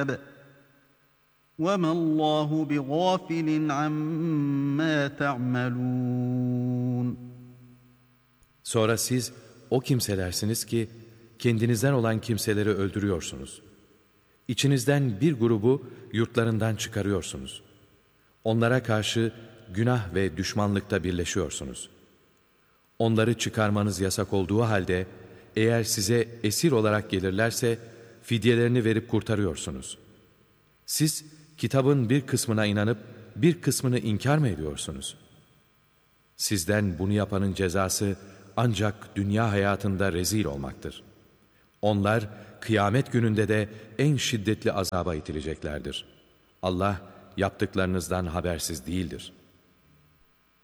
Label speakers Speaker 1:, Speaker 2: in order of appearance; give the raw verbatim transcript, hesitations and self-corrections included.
Speaker 1: الْكِتَابَ وَمَا اللّٰهُ بِغَافِلٍ عَمَّا تَعْمَلُونَ.
Speaker 2: Sonra siz o kimselersiniz ki kendinizden olan kimseleri öldürüyorsunuz. İçinizden bir grubu yurtlarından çıkarıyorsunuz. Onlara karşı günah ve düşmanlıkta birleşiyorsunuz. Onları çıkarmanız yasak olduğu halde eğer size esir olarak gelirlerse fidyelerini verip kurtarıyorsunuz. Siz kitabın bir kısmına inanıp bir kısmını inkar mı ediyorsunuz? Sizden bunu yapanın cezası ancak dünya hayatında rezil olmaktır. Onlar kıyamet gününde de en şiddetli azaba itileceklerdir. Allah yaptıklarınızdan habersiz değildir.